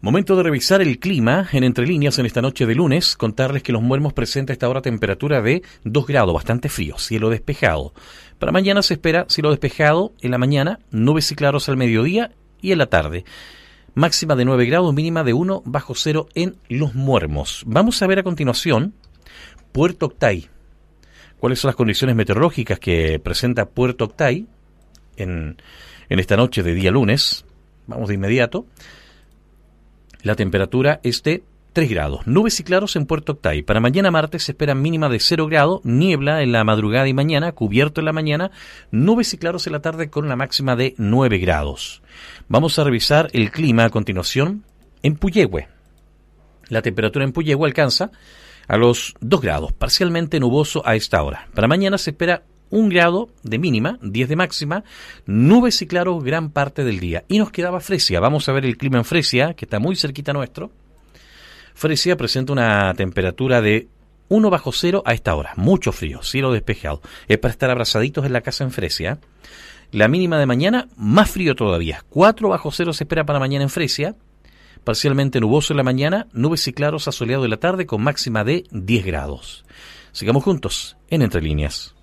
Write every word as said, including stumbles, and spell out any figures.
Momento de revisar el clima en Entre Líneas en esta noche de lunes. Contarles que Los Muermos presenta a esta hora temperatura de dos grados, bastante frío, cielo despejado. Para mañana se espera cielo despejado en la mañana, nubes y claros al mediodía y en la tarde. Máxima de nueve grados, mínima de uno bajo cero en Los Muermos. Vamos a ver a continuación Puerto Octay. ¿Cuáles son las condiciones meteorológicas que presenta Puerto Octay en, en esta noche de día lunes? Vamos de inmediato. La temperatura es de tres grados. Nubes y claros en Puerto Octay. Para mañana martes se espera mínima de cero grados, niebla en la madrugada y mañana, cubierto en la mañana, nubes y claros en la tarde con una máxima de nueve grados. Vamos a revisar el clima a continuación en Puyehue. La temperatura en Puyehue alcanza a los dos grados, parcialmente nuboso a esta hora. Para mañana se espera un grado de mínima, diez de máxima, nubes y claros gran parte del día. Y nos quedaba Fresia. Vamos a ver el clima en Fresia, que está muy cerquita nuestro. Fresia presenta una temperatura de uno bajo cero a esta hora. Mucho frío, cielo despejado. Es para estar abrazaditos en la casa en Fresia. La mínima de mañana, más frío todavía. cuatro bajo cero se espera para mañana en Fresia. Parcialmente nuboso en la mañana, nubes y claros asoleado en la tarde con máxima de diez grados. Sigamos juntos en Entre Líneas.